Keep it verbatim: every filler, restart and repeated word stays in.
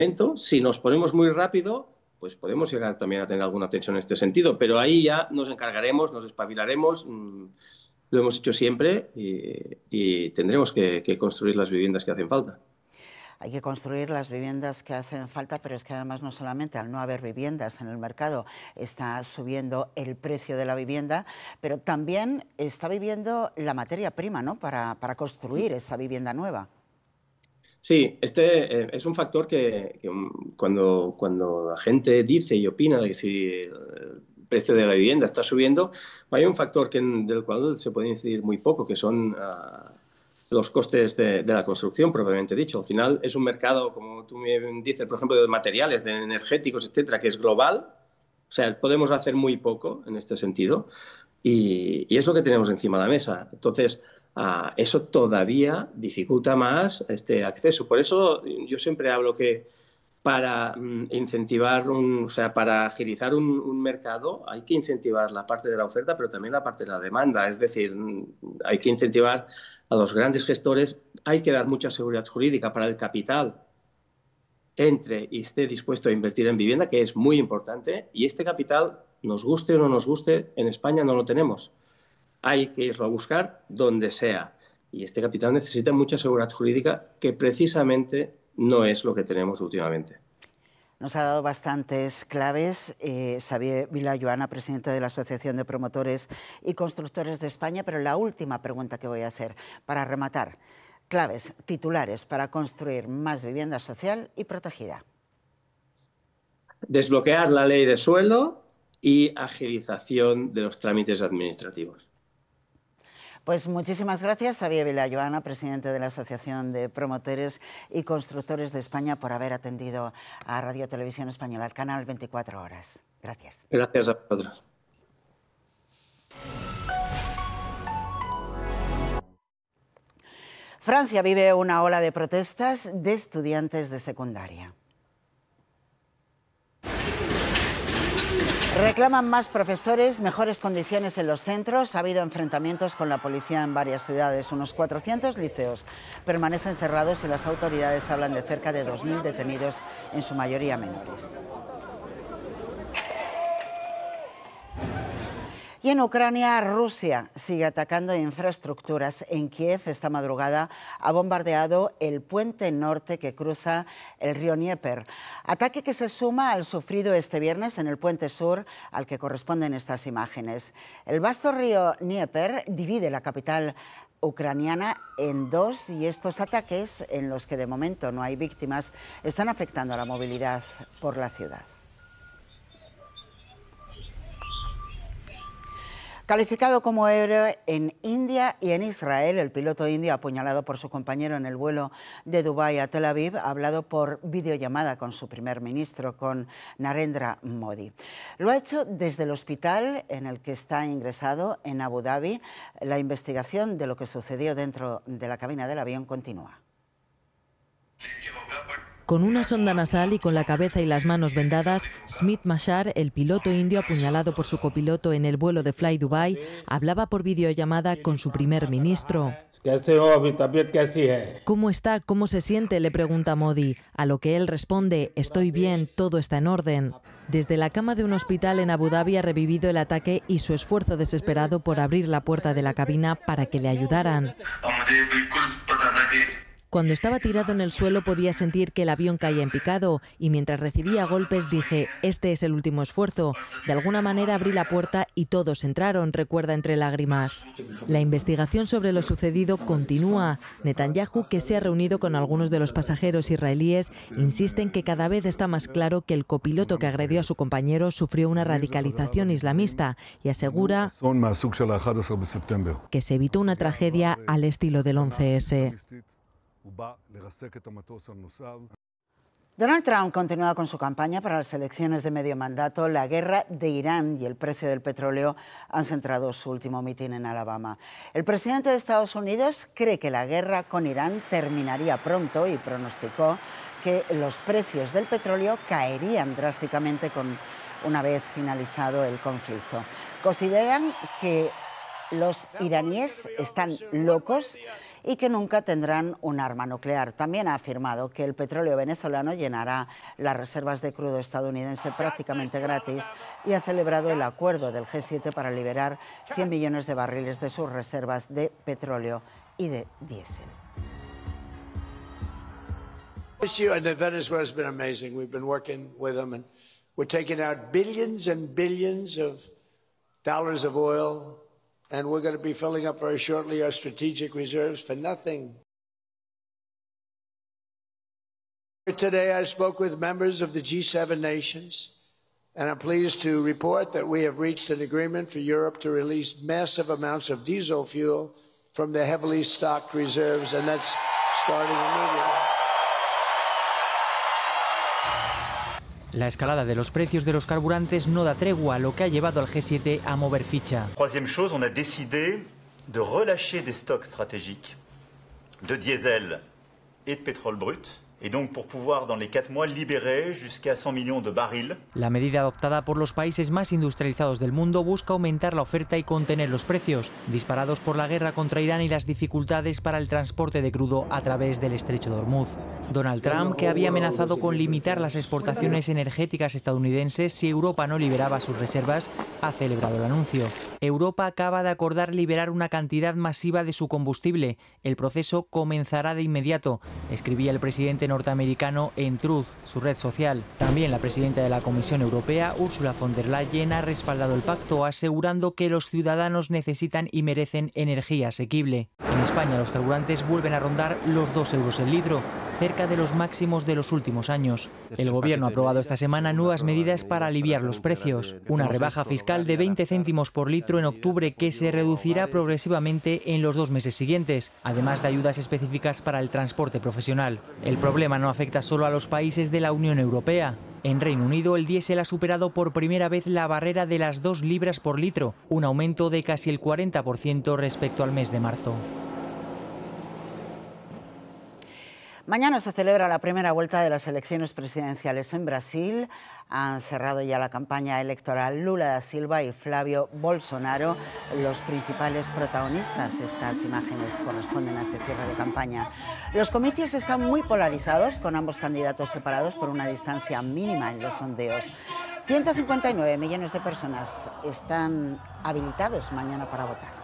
lento. Si nos ponemos muy rápido, pues podemos llegar también a tener alguna tensión en este sentido, pero ahí ya nos encargaremos, nos espabilaremos, mmm, lo hemos hecho siempre y, y tendremos que, que construir las viviendas que hacen falta. Hay que construir las viviendas que hacen falta, pero es que además no solamente al no haber viviendas en el mercado está subiendo el precio de la vivienda, pero también está viviendo la materia prima, ¿no?, para, para construir esa vivienda nueva. Sí, este eh, es un factor que, que cuando, cuando la gente dice y opina de que si el precio de la vivienda está subiendo, hay un factor que, del cual se puede incidir muy poco, que son uh, los costes de, de la construcción, propiamente dicho. Al final es un mercado, como tú me dices, por ejemplo, de materiales, de energéticos, etcétera, que es global. O sea, podemos hacer muy poco en este sentido y, y es lo que tenemos encima de la mesa. Entonces, Uh, eso todavía dificulta más este acceso. Por eso yo siempre hablo que para um, incentivar, un, o sea, para agilizar un, un mercado hay que incentivar la parte de la oferta, pero también la parte de la demanda. Es decir, hay que incentivar a los grandes gestores, hay que dar mucha seguridad jurídica para el capital entre y esté dispuesto a invertir en vivienda, que es muy importante, y este capital, nos guste o no nos guste, en España no lo tenemos. Hay que irlo a buscar donde sea. Y este capital necesita mucha seguridad jurídica, que precisamente no es lo que tenemos últimamente. Nos ha dado bastantes claves eh, Xavier Vilayuana, presidente de la Asociación de Promotores y Constructores de España, pero la última pregunta que voy a hacer para rematar. Claves, titulares para construir más vivienda social y protegida. Desbloquear la ley de suelo y agilización de los trámites administrativos. Pues muchísimas gracias, Xavier Vilayuana, presidente de la Asociación de Promotores y Constructores de España, por haber atendido a Radio Televisión Española, al canal veinticuatro horas. Gracias. Gracias a vosotros. Francia vive una ola de protestas de estudiantes de secundaria. Reclaman más profesores, mejores condiciones en los centros. Ha habido enfrentamientos con la policía en varias ciudades. Unos cuatrocientos liceos permanecen cerrados y las autoridades hablan de cerca de dos mil detenidos, en su mayoría menores. Y en Ucrania, Rusia sigue atacando infraestructuras. En Kiev, esta madrugada, ha bombardeado el puente norte que cruza el río Dnieper. Ataque que se suma al sufrido este viernes en el puente sur, al que corresponden estas imágenes. El vasto río Dnieper divide la capital ucraniana en dos, y estos ataques, en los que de momento no hay víctimas, están afectando a la movilidad por la ciudad. Calificado como héroe en India y en Israel, el piloto indio apuñalado por su compañero en el vuelo de Dubái a Tel Aviv ha hablado por videollamada con su primer ministro, con Narendra Modi. Lo ha hecho desde el hospital en el que está ingresado en Abu Dhabi. La investigación de lo que sucedió dentro de la cabina del avión continúa. Con una sonda nasal y con la cabeza y las manos vendadas, Smit Mashar, el piloto indio apuñalado por su copiloto en el vuelo de Fly Dubai, hablaba por videollamada con su primer ministro. ¿Cómo está? ¿Cómo se siente?, le pregunta Modi, a lo que él responde: estoy bien, todo está en orden. Desde la cama de un hospital en Abu Dhabi ha revivido el ataque y su esfuerzo desesperado por abrir la puerta de la cabina para que le ayudaran. Cuando estaba tirado en el suelo podía sentir que el avión caía en picado y mientras recibía golpes dije: este es el último esfuerzo. De alguna manera abrí la puerta y todos entraron, recuerda entre lágrimas. La investigación sobre lo sucedido continúa. Netanyahu, que se ha reunido con algunos de los pasajeros israelíes, insiste en que cada vez está más claro que el copiloto que agredió a su compañero sufrió una radicalización islamista y asegura que se evitó una tragedia al estilo del once ese. Donald Trump continúa con su campaña para las elecciones de medio mandato. La guerra de Irán y el precio del petróleo han centrado su último mitin en Alabama. El presidente de Estados Unidos cree que la guerra con Irán terminaría pronto y pronosticó que los precios del petróleo caerían drásticamente con una vez finalizado el conflicto. Consideran que los iraníes están locos y que nunca tendrán un arma nuclear. También ha afirmado que el petróleo venezolano llenará las reservas de crudo estadounidense prácticamente gratis y ha celebrado el acuerdo del G siete para liberar cien millones de barriles de sus reservas de petróleo y de diésel. issue, and Venezuela has been amazing. We've been working with them, and we're taking out billions and billions of dollars of oil, and we're going to be filling up very shortly our strategic reserves for nothing. Today I spoke with members of the G seven nations, and I'm pleased to report that we have reached an agreement for Europe to release massive amounts of diesel fuel from the heavily stocked reserves, and that's starting immediately. La escalada de los precios de los carburantes no da tregua, lo que ha llevado al G siete a mover ficha. Troisième chose, on a décidé de relâcher des stocks stratégiques de diesel et de pétrole brut. Et donc pour pouvoir dans les quatre mois libérer jusqu'à cent millions de barils. La medida adoptada por los países más industrializados del mundo busca aumentar la oferta y contener los precios, disparados por la guerra contra Irán y las dificultades para el transporte de crudo a través del estrecho de Hormuz. Donald Trump, que había amenazado con limitar las exportaciones energéticas estadounidenses si Europa no liberaba sus reservas, ha celebrado el anuncio. Europa acaba de acordar liberar una cantidad masiva de su combustible. El proceso comenzará de inmediato, escribía el presidente norteamericano en Truth, su red social. También la presidenta de la Comisión Europea, Ursula von der Leyen, ha respaldado el pacto, asegurando que los ciudadanos necesitan y merecen energía asequible. En España los carburantes vuelven a rondar los dos euros el litro, cerca de los máximos de los últimos años. El Gobierno ha aprobado esta semana nuevas medidas para aliviar los precios. Una rebaja fiscal de veinte céntimos por litro en octubre que se reducirá progresivamente en los dos meses siguientes, además de ayudas específicas para el transporte profesional. El problema no afecta solo a los países de la Unión Europea. En Reino Unido, el diésel ha superado por primera vez la barrera de las dos libras por litro, un aumento de casi el cuarenta por ciento respecto al mes de marzo. Mañana se celebra la primera vuelta de las elecciones presidenciales en Brasil. Han cerrado ya la campaña electoral Lula da Silva y Flavio Bolsonaro, los principales protagonistas. Estas imágenes corresponden a ese cierre de campaña. Los comicios están muy polarizados, con ambos candidatos separados por una distancia mínima en los sondeos. ciento cincuenta y nueve millones de personas están habilitados mañana para votar.